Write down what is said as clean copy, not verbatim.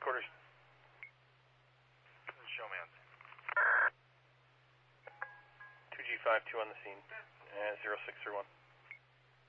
quarters. Show me on. 2G52 on the scene. 0631.